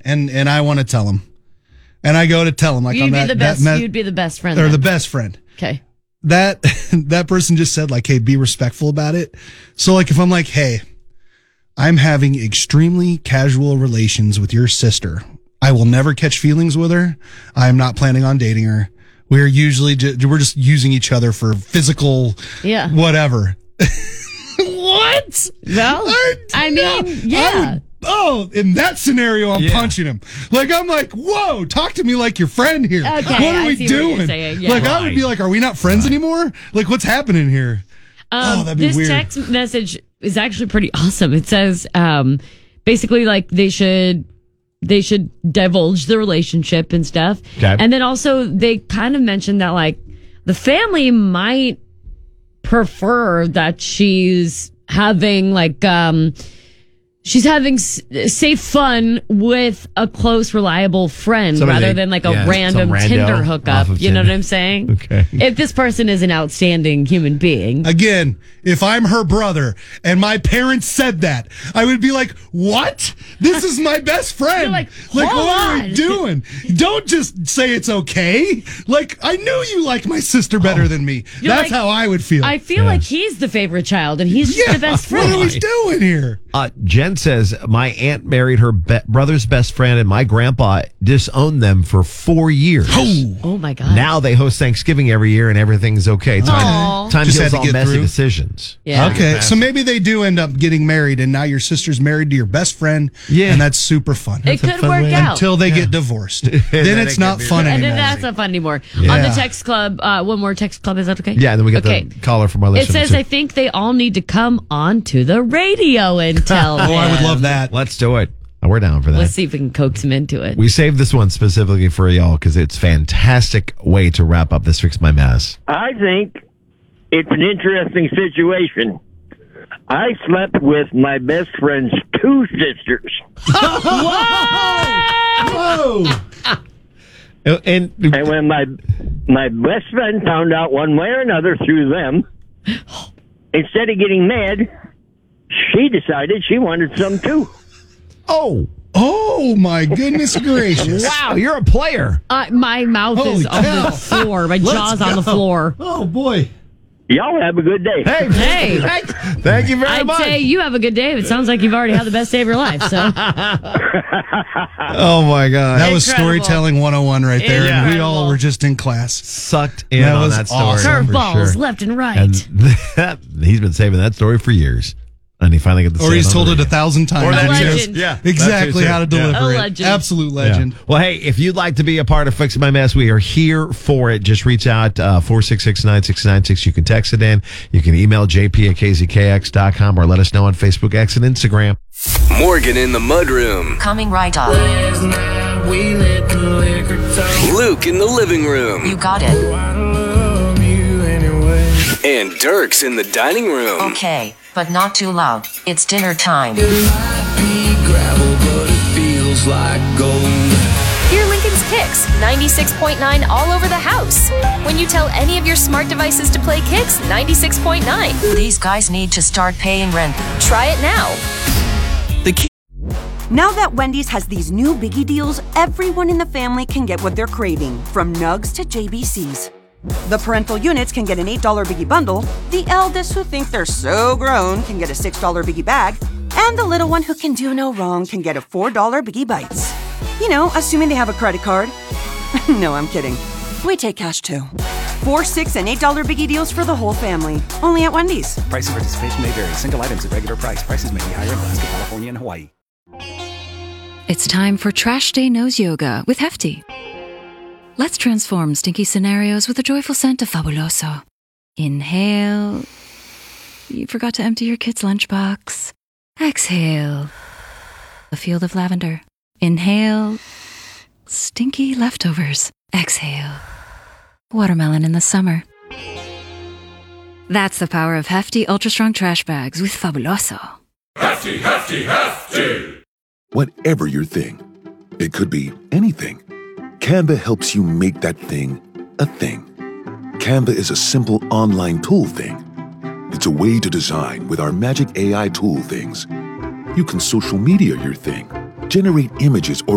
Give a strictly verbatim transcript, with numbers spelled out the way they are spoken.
and and I want to tell him, and I go to tell him like you'd on be that, the best. that me- you'd be the best friend, or then. the best friend. Okay. That that person just said like, hey, be respectful about it. So like, if I'm like, hey, I'm having extremely casual relations with your sister. I will never catch feelings with her. I'm not planning on dating her. We're usually ju- we're just using each other for physical, yeah, whatever. What? Well, I, I mean, yeah. I would, oh, in that scenario, I'm yeah. punching him. Like, I'm like, whoa, talk to me like your friend here. Okay, what are I we see doing? What you're saying. Yeah. Like, right. I would be like, are we not friends right. anymore? Like, what's happening here? Um, oh, that'd be this weird. This text message is actually pretty awesome. It says, um, basically, like, they should... They should divulge the relationship and stuff. Okay. And then also they kind of mentioned that like the family might prefer that she's having like, um, she's having s- safe fun with a close, reliable friend Somebody rather they, than like a yeah, random Tinder hookup. You Tinder. know what I'm saying? Okay. If this person is an outstanding human being. Again, if I'm her brother and my parents said that, I would be like, what? This is my best friend. You're like, like hold what on. are we doing? Don't just say it's okay. Like, I knew you like my sister better oh. than me. You're That's like, how I would feel. I feel yeah. like he's the favorite child and he's just yeah, the best friend. What are we doing here? Uh, Jen says, my aunt married her be- brother's best friend and my grandpa disowned them for four years. Oh, oh my God. Now they host Thanksgiving every year and everything's okay. Time, time just heals had to all get messy through. decisions. Yeah. Okay, so maybe they do end up getting married and now your sister's married to your best friend. Yeah. And that's super fun. It That's could work way. out. Until they yeah. get divorced. then, then it's not fun and anymore. then that's not fun anymore. Yeah. On the text club, uh, one more text club, is that okay? Yeah, and then we got okay. the caller from our It listener. says, too. I think they all need to come on to the radio and tell Oh, him. I would love that. Let's do it. We're down for that. Let's see if we can coax him into it. We saved this one specifically for y'all because it's a fantastic way to wrap up this Fix My Mess. I think it's an interesting situation. I slept with my best friend's two sisters. Whoa! And, and, and when my my best friend found out one way or another through them, instead of getting mad, she decided she wanted some too. Oh. Oh, my goodness gracious. Wow, you're a player. Uh, my mouth Holy is on cow. the floor. My Let's jaw's on go. the floor. Oh, boy. Y'all have a good day. Hey, Hey. hey, thank you very I'd much. say you have a good day. It sounds like you've already had the best day of your life. So Oh, my God. That was Incredible. storytelling one oh one right there. And we Incredible. all were just in class. Sucked in That on was that story. awesome. for curveballs sure. left and right. And that, he's been saving that story for years. And he finally got the Or he's told it a thousand times. Or A that And he knows legend. Yeah, exactly how to deliver A it. legend. Absolute legend. Yeah. Well, hey, if you'd like to be a part of Fixing My Mess, we are here for it. Just reach out, uh, four six six, nine six nine six. You can text it in. You can email j p at k z k x dot com or let us know on Facebook, X, and Instagram. Morgan in the Mudroom. Coming right up. Last night we let the liquor talk. Luke in the living room. You got it. I love you anyway. And Dirk's in the dining room. Okay, but not too loud. It's dinner time. It might be gravel, but it feels like gold. Hear Lincoln's Kicks, ninety-six point nine all over the house. When you tell any of your smart devices to play Kicks, ninety-six point nine. These guys need to start paying rent. Try it now. Now that Wendy's has these new biggie deals, everyone in the family can get what they're craving, from nugs to J B Cs. The parental units can get an eight dollar biggie bundle, the eldest who think they're so grown can get a six dollar biggie bag, and the little one who can do no wrong can get a four dollar biggie bites. You know, assuming they have a credit card. No, I'm kidding. We take cash too. Four, six, and eight dollar biggie deals for the whole family. Only at Wendy's. Price and participation may vary. Single items at regular price. Prices may be higher in Alaska, California, and Hawaii. It's time for Trash Day Nose Yoga with Hefty. Let's transform stinky scenarios with a joyful scent of Fabuloso. Inhale. You forgot to empty your kid's lunchbox. Exhale. A field of lavender. Inhale. Stinky leftovers. Exhale. Watermelon in the summer. That's the power of Hefty Ultra Strong Trash Bags with Fabuloso. Hefty, hefty, hefty! Whatever your thing, it could be anything. Canva helps you make that thing a thing. Canva is a simple online tool thing. It's a way to design with our magic A I tool things. You can social media your thing, generate images or